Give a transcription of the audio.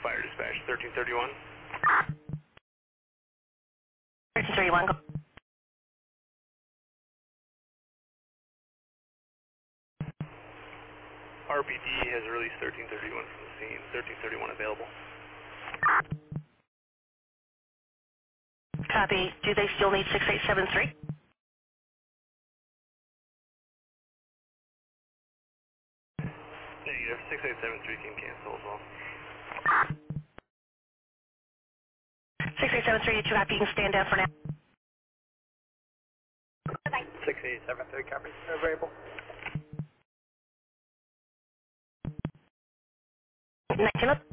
Fire dispatch 1331. 1331. RPD has released 1331 from the scene. 1331 available. Copy. Do they still need 6873? Negative. 6873 can cancel as well. 6873, you copy. You can stand down for now. 6873 copy. Available. 19